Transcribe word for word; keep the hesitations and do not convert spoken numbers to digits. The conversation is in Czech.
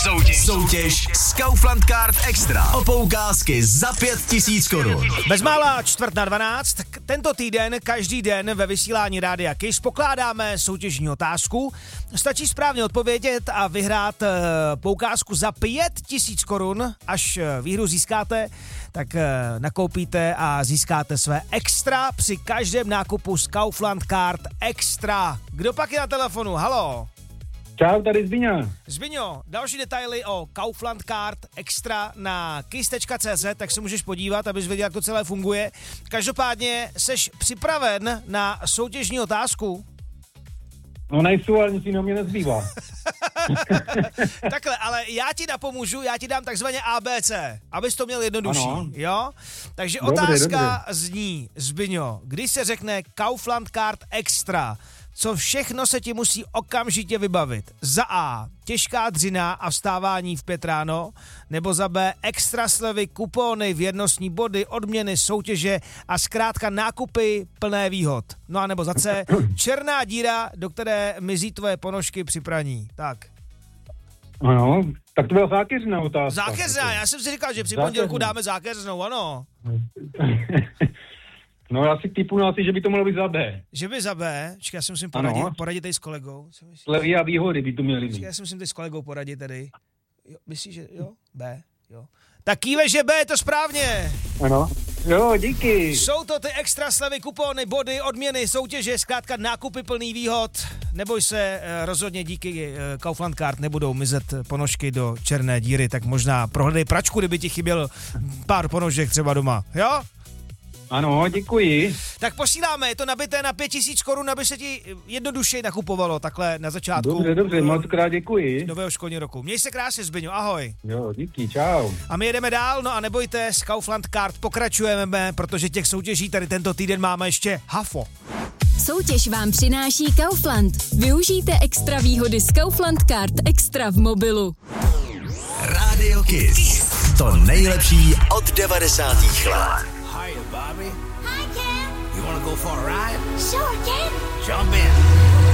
Soutěž. Soutěž z Kaufland Card Extra. O poukázky za pět tisíc korun. Bezmála čtvrt na dvanáct. Tento týden, každý den ve vysílání Rádia Kiss pokládáme soutěžní otázku. Stačí správně odpovědět a vyhrát uh, poukázku za pět tisíc korun. Až uh, výhru získáte, tak uh, nakoupíte a získáte své extra při každém nákupu z Kaufland Card Extra. Kdo pak je na telefonu? Halo? Čau, tady Zbyňo. Zbyňo, další detaily o Kaufland Card Extra na kiss tečka cé zet, tak se můžeš podívat, abys věděl, jak to celé funguje. Každopádně, seš připraven na soutěžní otázku? No nejsou, ale nic jiného mě nezbývá. Takhle, ale já ti napomůžu, já ti dám takzvaně á bé cé, abys to měl jednodušší, ano. Jo? Takže dobře, otázka dobře. Zní, Zbyňo, když se řekne Kaufland Card Extra, co všechno se ti musí okamžitě vybavit? Za A. Těžká dřina a vstávání v pět ráno, nebo za B. Extra slevy, kupóny, věrnostní body, odměny, soutěže a zkrátka nákupy plné výhod. No a nebo za C. Černá díra, do které mizí tvoje ponožky při praní. Tak. Ano, tak to byla zákeřná otázka. Zákeřná, já jsem si říkal, že při pondělku dáme zákeřnou, ano. No já si typu asi, že by to mohlo být za B. Že by za B? Čekaj, já si musím poradit, poradit tady s kolegou. Slevy a výhody by to měly být. Čekaj, já si musím tady s kolegou poradit tady. Jo, myslíš, že jo? B, jo. Tak kýve, že B, je to správně. Ano. Jo, díky. Jsou to ty extra slevy, kupony, body, odměny, soutěže, zkrátka nákupy plný výhod. Neboj se, rozhodně díky Kaufland Card nebudou mizet ponožky do černé díry, tak možná prohledej pračku, kdyby ti chyběl pár ponožek třeba doma, jo? Ano, děkuji. Tak posíláme, je to nabité na pět tisíc korun, aby se ti jednodušeji nakupovalo takhle na začátku. Dobře, dobře, moc krát děkuji. Nového školního roku. Měj se krásně, Zbyňo, ahoj. Jo, díky, čau. A my jedeme dál, no a nebojte, s Kaufland Card pokračujeme, protože těch soutěží tady tento týden máme ještě hafo. Soutěž vám přináší Kaufland. Využijte extra výhody z Kaufland Card Extra v mobilu. Radio Kiss. To nejlepší od devadesátých let. Hiya, Bobby. Hi, Ken. You wanna go for a ride? Sure, Ken. Jump in.